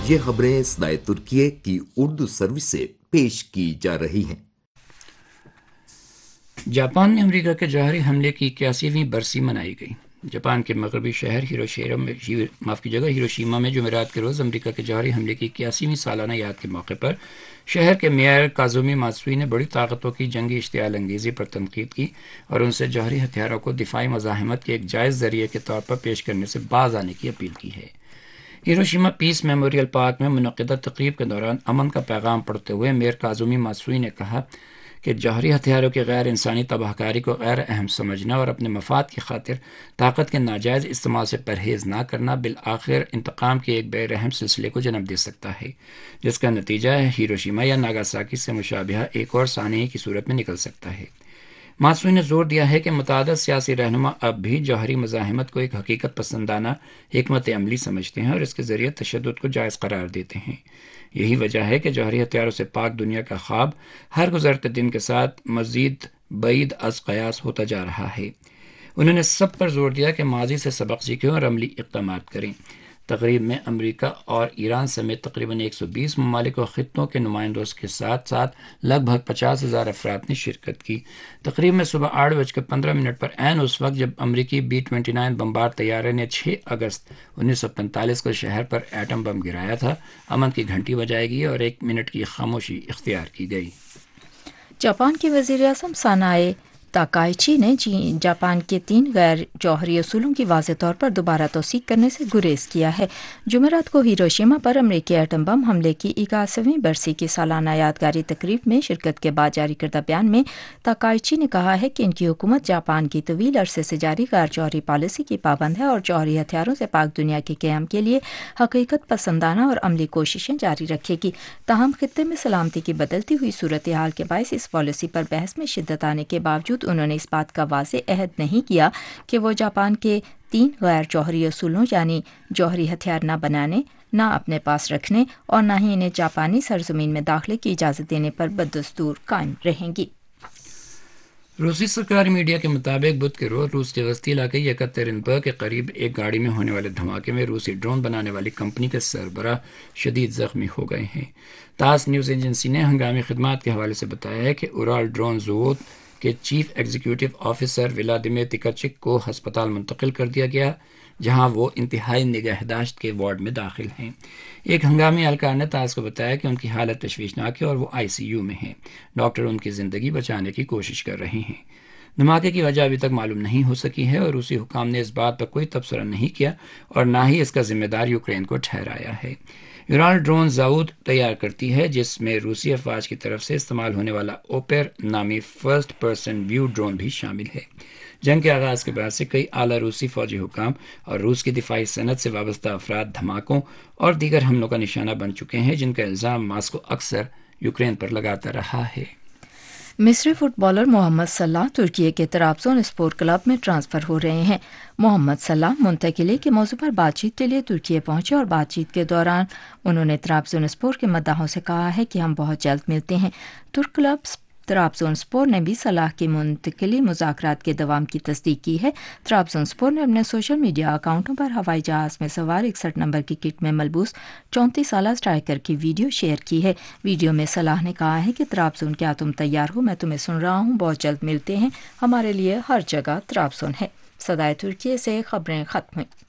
یہ خبریں صدائے ترکیہ کی اردو سروس سے پیش کی جا رہی ہیں۔ جاپان میں امریکہ کے جوہری حملے کی 81ویں برسی منائی گئی۔ جاپان کے مغربی شہر ہیروشیما میں جمعرات کے روز امریکہ کے جوہری حملے کی 81ویں سالانہ یاد کے موقع پر شہر کے میئر کازومی ماتسوئی نے بڑی طاقتوں کی جنگی اشتعال انگیزی پر تنقید کی اور ان سے جوہری ہتھیاروں کو دفاعی مزاحمت کے ایک جائز ذریعے کے طور پر پیش کرنے سے باز آنے کی اپیل کی ہے۔ ہیروشیما پیس میموریل پارک میں منعقدہ تقریب کے دوران امن کا پیغام پڑھتے ہوئے میئر کازومی ماتسوئی نے کہا کہ جوہری ہتھیاروں کے غیر انسانی تباہ کاری کو غیر اہم سمجھنا اور اپنے مفاد کی خاطر طاقت کے ناجائز استعمال سے پرہیز نہ کرنا بالآخر انتقام کے ایک بے رحم سلسلے کو جنم دے سکتا ہے، جس کا نتیجہ ہیروشیما یا ناگاساکی سے مشابہہ ایک اور سانحے کی صورت میں نکل سکتا ہے۔ ماتسوئی نے زور دیا ہے کہ متعدد سیاسی رہنما اب بھی جوہری مزاحمت کو ایک حقیقت پسندانہ حکمت عملی سمجھتے ہیں اور اس کے ذریعے تشدد کو جائز قرار دیتے ہیں۔ یہی وجہ ہے کہ جوہری ہتھیاروں سے پاک دنیا کا خواب ہر گزرتے دن کے ساتھ مزید بعید از قیاس ہوتا جا رہا ہے۔ انہوں نے سب پر زور دیا کہ ماضی سے سبق سیکھیں اور عملی اقدامات کریں۔ تقریب میں امریکہ اور ایران سمیت تقریباً 120 ممالک و خطوں کے نمائندوں کے ساتھ ساتھ لگ بھگ 50,000 افراد نے شرکت کی۔ تقریب میں صبح 8:15 پر عین اس وقت جب امریکی B-29 بمبار طیارے نے 6 اگست 1945 کو شہر پر ایٹم بم گرایا تھا، امن کی گھنٹی بجائی گئی اور 1 منٹ کی خاموشی اختیار کی گئی۔ جاپان کے وزیر اعظم سانائے تاکائچی نے جاپان کے 3 غیر جوہری اصولوں کی واضح طور پر دوبارہ توثیق کرنے سے گریز کیا ہے۔ جمعرات کو ہیروشیما پر امریکی ایٹم بم حملے کی 81ویں برسی کی سالانہ یادگاری تقریب میں شرکت کے بعد جاری کردہ بیان میں تاکائچی نے کہا ہے کہ ان کی حکومت جاپان کی طویل عرصے سے جاری غیر جوہری پالیسی کی پابند ہے اور جوہری ہتھیاروں سے پاک دنیا کے قیام کے لیے حقیقت پسندانہ اور عملی کوششیں جاری رکھے گی۔ تاہم خطے میں سلامتی کی بدلتی ہوئی صورتحال کے باعث اس پالیسی پر بحث میں شدت آنے کے باوجود انہوں نے اس بات کا واضح عہد نہیں کیا کہ وہ جاپان کے 3 غیر جوہری اصولوں یعنی جوہری ہتھیار نہ بنانے، نہ اپنے پاس رکھنے اور نہ ہی انہیں جاپانی سرزمین میں داخلے کی اجازت دینے پر بدستور قائم رہیں گی۔ روسی سرکاری میڈیا کے مطابق بدھ کے روز روس کے وسطی علاقے یکاترینبرگ کے قریب ایک گاڑی میں ہونے والے دھماکے میں روسی ڈرون بنانے والی کمپنی کے سربراہ شدید زخمی ہو گئے ہیں۔ تاس نیوز ایجنسی نے ہنگامی خدمات کے حوالے سے بتایا ہے کہ اورال ڈرون زوود کے چیف ایگزیکٹو آفیسر ولادیمیر تکاچک کو ہسپتال منتقل کر دیا گیا، جہاں وہ انتہائی نگہداشت کے وارڈ میں داخل ہیں۔ ایک ہنگامی اہلکار نے تاس کو بتایا کہ ان کی حالت تشویشناک ہے اور وہ ICU میں ہیں۔ ڈاکٹر ان کی زندگی بچانے کی کوشش کر رہے ہیں۔ دھماکے کی وجہ ابھی تک معلوم نہیں ہو سکی ہے اور روسی حکام نے اس بات پر کوئی تبصرہ نہیں کیا اور نہ ہی اس کا ذمہ دار یوکرین کو ٹھہرایا ہے۔ یورال ڈرون زاؤد تیار کرتی ہے، جس میں روسی افواج کی طرف سے استعمال ہونے والا اوپر نامی فرسٹ پرسن ویو ڈرون بھی شامل ہے۔ جنگ کے آغاز کے بعد سے کئی اعلیٰ روسی فوجی حکام اور روس کی دفاعی صنعت سے وابستہ افراد دھماکوں اور دیگر حملوں کا نشانہ بن چکے ہیں، جن کا الزام ماسکو اکثر یوکرین پر لگاتا رہا ہے۔ مصری فٹ بالر محمد صلاح ترکی کے طرابزون اسپور کلب میں ٹرانسفر ہو رہے ہیں۔ محمد صلاح منتقلی کے موضوع پر بات چیت کے لیے ترکی پہنچے اور بات چیت کے دوران انہوں نے طرابزون اسپور کے مداحوں سے کہا ہے کہ ہم بہت جلد ملتے ہیں۔ ترک کلب طرابزون اسپور نے بھی صلاح کی منتقلی مذاکرات کے دوام کی تصدیق کی ہے۔ طرابزون اسپور نے اپنے سوشل میڈیا اکاؤنٹوں پر ہوائی جہاز میں سوار 61 نمبر کی کٹ میں ملبوس 34 سالہ اسٹرائکر کی ویڈیو شیئر کی ہے۔ ویڈیو میں صلاح نے کہا ہے کہ طرابزون کیا تم تیار ہو؟ میں تمہیں سن رہا ہوں، بہت جلد ملتے ہیں، ہمارے لیے ہر جگہ طرابزون ہے۔ صدائے ترکی سے خبریں ختم ہوئیں۔